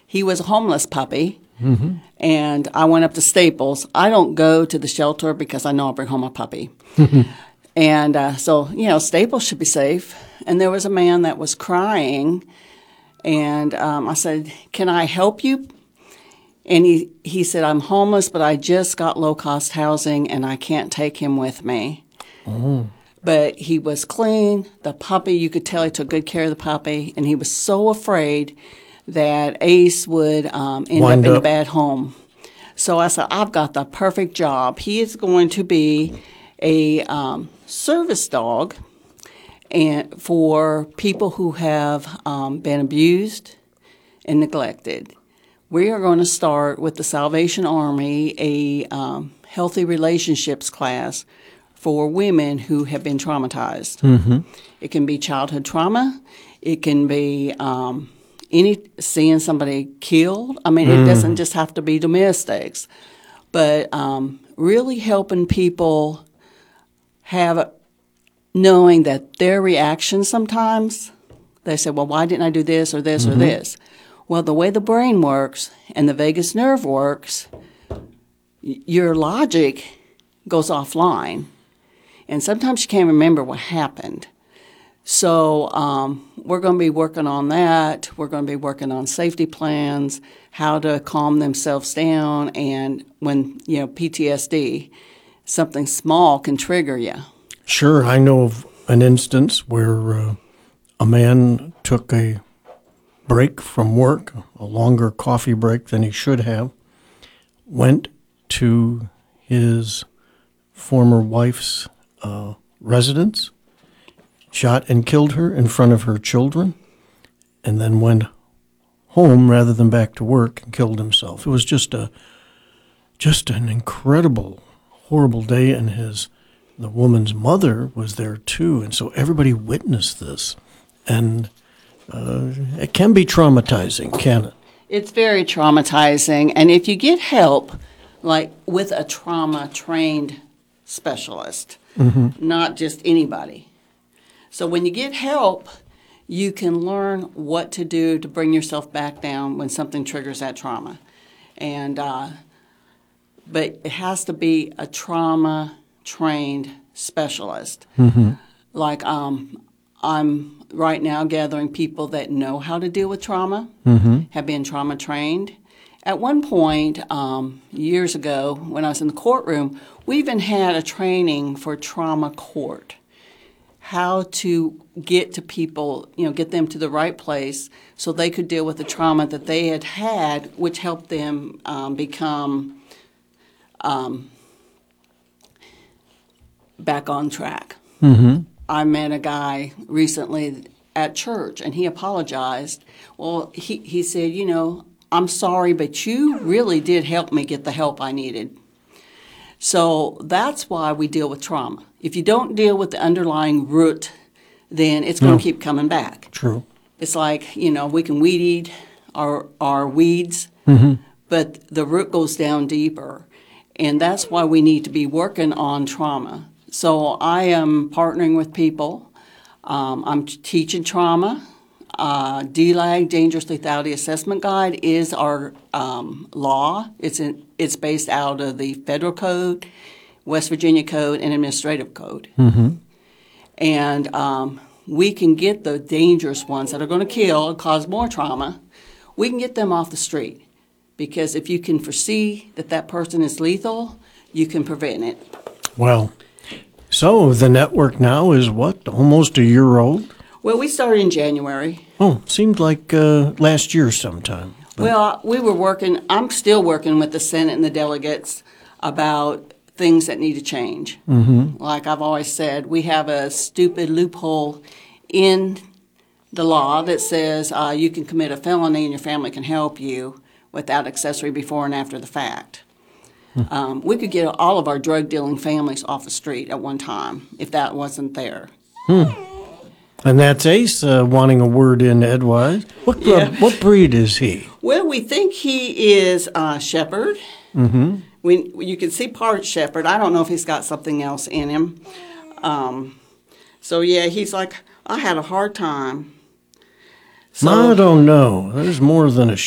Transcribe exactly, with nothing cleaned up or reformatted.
he was a homeless puppy. Mm-hmm. And I went up to Staples. I don't go to the shelter because I know I'll bring home a puppy. And uh, so, you know, Staples should be safe. And there was a man that was crying. And um, I said, can I help you? And he, he said, I'm homeless, but I just got low-cost housing, and I can't take him with me. Oh. But he was clean. The puppy, you could tell he took good care of the puppy. And he was so afraid that Ace would um, end Wind up in up. a bad home. So I said, I've got the perfect job. He is going to be a um, service dog and for people who have um, been abused and neglected. We are going to start with the Salvation Army, a um, healthy relationships class for women who have been traumatized. Mm-hmm. It can be childhood trauma. It can be um, any seeing somebody killed. I mean, mm. it doesn't just have to be domestics, but um, really helping people have knowing that their reactions sometimes, they say, well, why didn't I do this or this mm-hmm. or this? Well, the way the brain works and the vagus nerve works, your logic goes offline. And sometimes you can't remember what happened. So um, we're going to be working on that. We're going to be working on safety plans, how to calm themselves down, and when, you know, P T S D, something small can trigger you. Sure. I know of an instance where uh, a man took a break from work, a longer coffee break than he should have, went to his former wife's uh, residence, shot and killed her in front of her children, and then went home rather than back to work and killed himself. It was just a just an incredible, horrible day, and his the woman's mother was there too, and so everybody witnessed this, and uh, it can be traumatizing, can it? It's very traumatizing, and if you get help, like with a trauma-trained specialist, mm-hmm. not just anybody. So when you get help, you can learn what to do to bring yourself back down when something triggers that trauma. And uh, but it has to be a trauma-trained specialist. Mm-hmm. Like um, I'm right now gathering people that know how to deal with trauma, mm-hmm. have been trauma-trained. At one point, um, years ago, when I was in the courtroom, we even had a training for trauma court. How to get to people, you know, get them to the right place so they could deal with the trauma that they had had, which helped them um, become um, back on track. Mm-hmm. I met a guy recently at church, and he apologized. Well, he, he said, you know, I'm sorry, but you really did help me get the help I needed. So that's why we deal with trauma. If you don't deal with the underlying root, then it's going no. to keep coming back. True. It's like, you know, we can weed eat our, our weeds, mm-hmm. but the root goes down deeper. And that's why we need to be working on trauma. So I am partnering with people. Um, I'm teaching trauma. Uh, D L A G, Dangerous Lethality Assessment Guide, is our um, law. It's in, it's based out of the Federal Code, West Virginia Code, and Administrative Code. Mm-hmm. And um, we can get the dangerous ones that are going to kill and cause more trauma. We can get them off the street, because if you can foresee that that person is lethal, you can prevent it. Well, so the network now is what, almost a year old? Well, we started in January. Oh, seemed like uh, last year sometime. But. Well, we were working, I'm still working with the Senate and the delegates about things that need to change. Mm-hmm. Like I've always said, we have a stupid loophole in the law that says uh, you can commit a felony and your family can help you without accessory before and after the fact. Mm-hmm. Um, we could get all of our drug-dealing families off the street at one time if that wasn't there. Hmm. And that's Ace uh, wanting a word in edgewise. What yeah. what breed is he? Well, we think he is uh, shepherd. Mm-hmm. We, you can see part shepherd. I don't know if he's got something else in him. Um, so, yeah, he's like, I had a hard time. So, I don't know. There's more than a